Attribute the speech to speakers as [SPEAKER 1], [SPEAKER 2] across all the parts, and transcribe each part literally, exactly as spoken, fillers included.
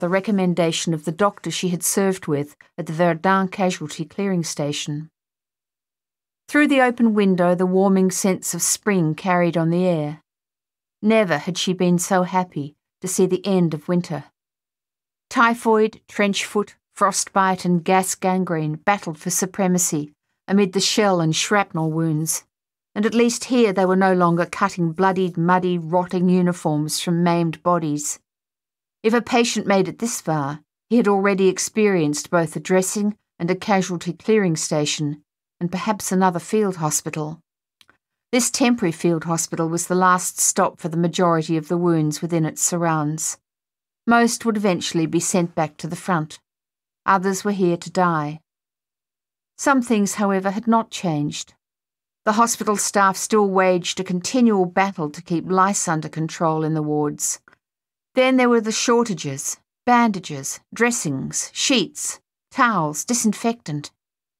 [SPEAKER 1] the recommendation of the doctor she had served with at the Verdun casualty clearing station. Through the open window the warming sense of spring carried on the air. Never had she been so happy to see the end of winter. Typhoid, trench foot, frostbite and gas gangrene battled for supremacy amid the shell and shrapnel wounds, and at least here they were no longer cutting bloodied, muddy, rotting uniforms from maimed bodies. If a patient made it this far, he had already experienced both a dressing and a casualty clearing station, and perhaps another field hospital. This temporary field hospital was the last stop for the majority of the wounds within its surrounds. Most would eventually be sent back to the front. Others were here to die. Some things, however, had not changed. The hospital staff still waged a continual battle to keep lice under control in the wards. Then there were the shortages, bandages, dressings, sheets, towels, disinfectant.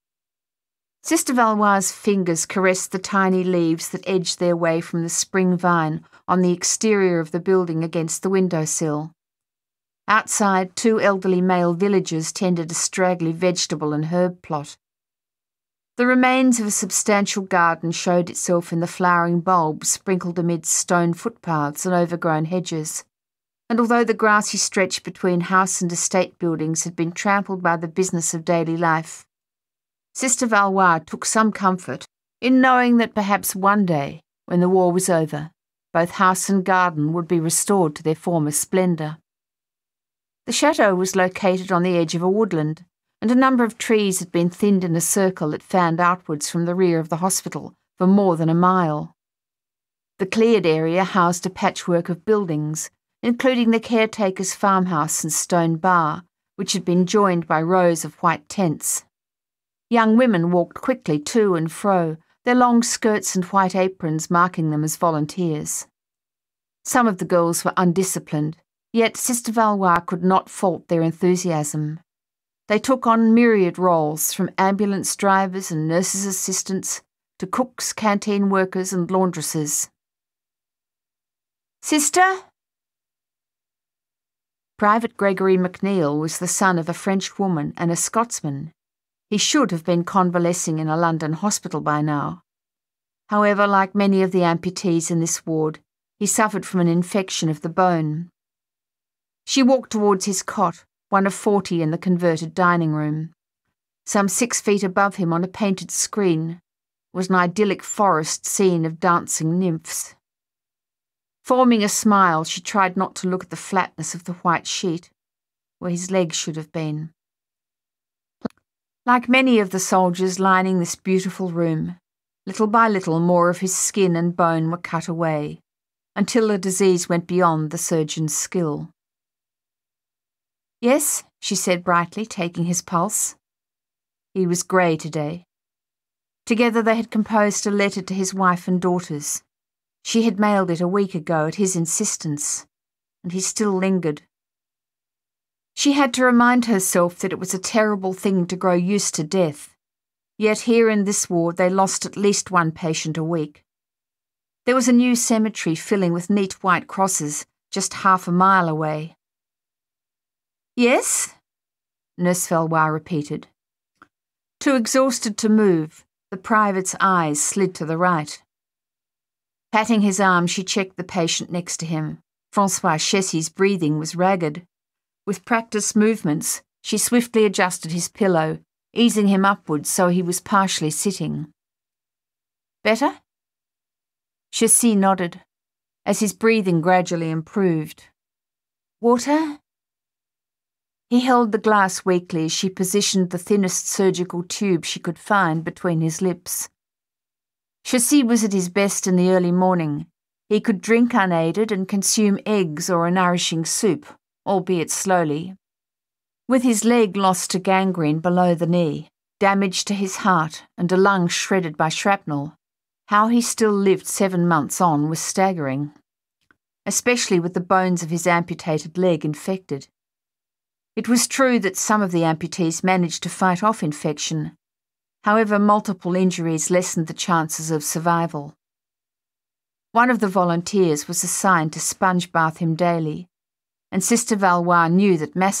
[SPEAKER 1] Sister Valois' fingers caressed the tiny leaves that edged their way from the spring vine on the exterior of the building against the windowsill. Outside, two elderly male villagers tended a straggly vegetable and herb plot. The remains of a substantial garden showed itself in the flowering bulbs sprinkled amid stone footpaths and overgrown hedges, and although the grassy stretch between house and estate buildings had been trampled by the business of daily life, Sister Valois took some comfort in knowing that perhaps one day, when the war was over, both house and garden would be restored to their former splendour. The chateau was located on the edge of a woodland, and a number of trees had been thinned in a circle that fanned outwards from the rear of the hospital for more than a mile. The cleared area housed a patchwork of buildings, including the caretaker's farmhouse and stone bar, which had been joined by rows of white tents. Young women walked quickly to and fro, their long skirts and white aprons marking them as volunteers. Some of the girls were undisciplined, yet Sister Valois could not fault their enthusiasm. They took on myriad roles, from ambulance drivers and nurses' assistants to cooks, canteen workers and laundresses. "Sister?" Private Gregory MacNeil was the son of a French woman and a Scotsman. He should have been convalescing in a London hospital by now. However, like many of the amputees in this ward, he suffered from an infection of the bone. She walked towards his cot, one of forty in the converted dining room. Some six feet above him on a painted screen was an idyllic forest scene of dancing nymphs. Forming a smile, she tried not to look at the flatness of the white sheet, where his legs should have been. Like many of the soldiers lining this beautiful room, little by little more of his skin and bone were cut away, until the disease went beyond the surgeon's skill. "Yes," she said brightly, taking his pulse. He was grey today. Together they had composed a letter to his wife and daughters. She had mailed it a week ago at his insistence, and he still lingered. She had to remind herself that it was a terrible thing to grow used to death, yet here in this ward they lost at least one patient a week. There was a new cemetery filling with neat white crosses just half a mile away. "Yes?" Nurse Valois repeated. Too exhausted to move, the private's eyes slid to the right. Patting his arm, she checked the patient next to him. Francois Chessie's breathing was ragged. With practiced movements, she swiftly adjusted his pillow, easing him upwards so he was partially sitting. "Better?" Chessie nodded, as his breathing gradually improved. "Water?" He held the glass weakly as she positioned the thinnest surgical tube she could find between his lips. Chessie was at his best in the early morning. He could drink unaided and consume eggs or a nourishing soup, albeit slowly. With his leg lost to gangrene below the knee, damage to his heart, and a lung shredded by shrapnel, how he still lived seven months on was staggering, especially with the bones of his amputated leg infected. It was true that some of the amputees managed to fight off infection. However, multiple injuries lessened the chances of survival. One of the volunteers was assigned to sponge bath him daily. and Sister Valois knew that Mass